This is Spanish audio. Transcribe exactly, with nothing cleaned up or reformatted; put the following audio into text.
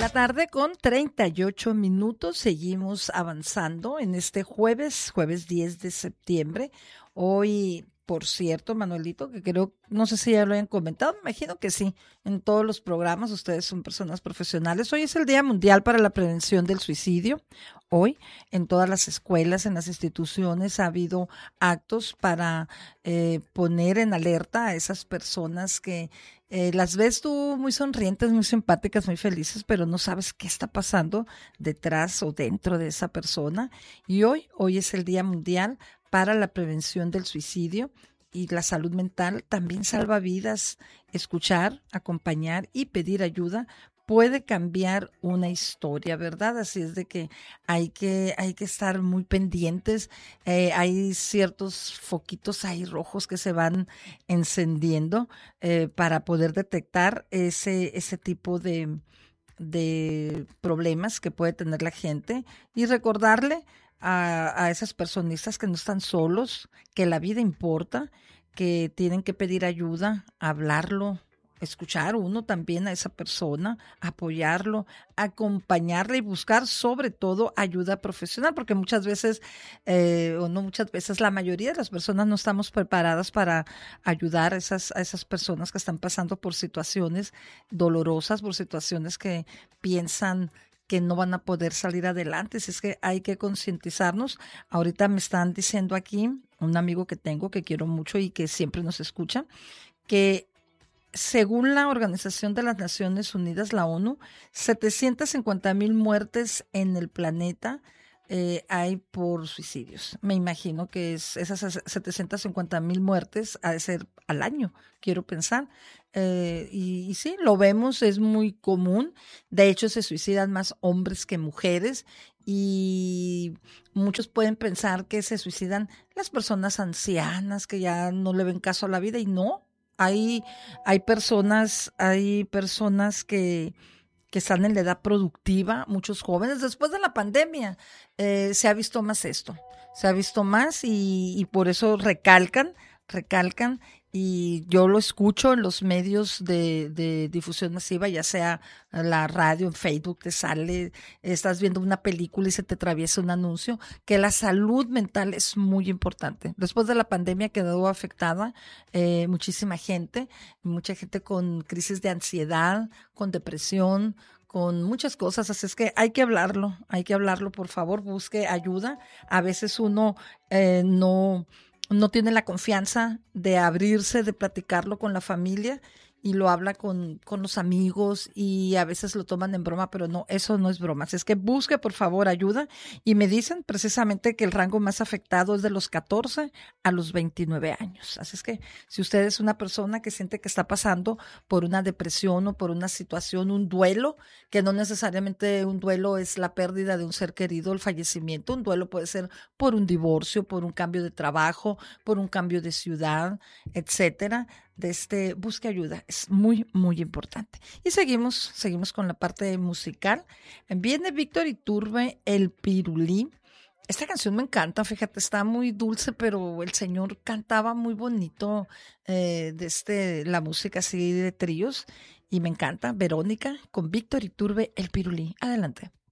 la tarde con treinta y ocho minutos. Seguimos avanzando en este jueves, jueves diez de septiembre. Hoy, por cierto, Manuelito, que creo, no sé si ya lo hayan comentado, me imagino que sí, en todos los programas, ustedes son personas profesionales. Hoy es el Día Mundial para la Prevención del Suicidio. Hoy, en todas las escuelas, en las instituciones, ha habido actos para eh, poner en alerta a esas personas que eh, las ves tú muy sonrientes, muy simpáticas, muy felices, pero no sabes qué está pasando detrás o dentro de esa persona. Y hoy, hoy es el Día Mundial para la Prevención del Suicidio, y la salud mental también salva vidas. Escuchar, acompañar y pedir ayuda puede cambiar una historia, ¿verdad? Así es de que hay que, hay que estar muy pendientes. Eh, hay ciertos foquitos ahí rojos que se van encendiendo eh, para poder detectar ese, ese tipo de, de problemas que puede tener la gente, y recordarle a, a esas personistas que no están solos, que la vida importa, que tienen que pedir ayuda, hablarlo, escuchar uno también a esa persona, apoyarlo, acompañarle y buscar sobre todo ayuda profesional, porque muchas veces, eh, o no muchas veces, la mayoría de las personas no estamos preparadas para ayudar a esas, a esas personas que están pasando por situaciones dolorosas, por situaciones que piensan que no van a poder salir adelante. Si es que hay que concientizarnos. Ahorita me están diciendo aquí, un amigo que tengo que quiero mucho y que siempre nos escucha, que según la Organización de las Naciones Unidas, la ONU, setecientas cincuenta mil muertes en el planeta eh, hay por suicidios. Me imagino que es esas setecientas cincuenta mil muertes ha de ser al año, quiero pensar. Eh, y, y sí, lo vemos, es muy común. De hecho, se suicidan más hombres que mujeres, y muchos pueden pensar que se suicidan las personas ancianas que ya no le ven caso a la vida, y no. Hay, hay personas, hay personas que, que están en la edad productiva, muchos jóvenes. Después de la pandemia eh, se ha visto más esto, se ha visto más, y, y por eso recalcan, recalcan, y yo lo escucho en los medios de, de difusión masiva, ya sea la radio, en Facebook te sale, estás viendo una película y se te atraviesa un anuncio, que la salud mental es muy importante. Después de la pandemia quedó afectada eh, muchísima gente, mucha gente con crisis de ansiedad, con depresión, con muchas cosas, así es que hay que hablarlo, hay que hablarlo, por favor, busque ayuda. A veces uno eh, no, no tiene la confianza de abrirse, de platicarlo con la familia, y lo habla con, con los amigos, y a veces lo toman en broma, pero no, eso no es broma. Así es que busque, por favor, ayuda. Y me dicen precisamente que el rango más afectado es de los catorce a los veintinueve años. Así es que si usted es una persona que siente que está pasando por una depresión o por una situación, un duelo, que no necesariamente un duelo es la pérdida de un ser querido, el fallecimiento, un duelo puede ser por un divorcio, por un cambio de trabajo, por un cambio de ciudad, etcétera. De este, busque ayuda, es muy, muy importante. Y seguimos, seguimos con la parte musical. Viene Víctor Iturbe, El Pirulí. Esta canción me encanta, fíjate, está muy dulce, pero el señor cantaba muy bonito eh, de este, la música así de tríos, y me encanta. Verónica con Víctor Iturbe, El Pirulí. Adelante.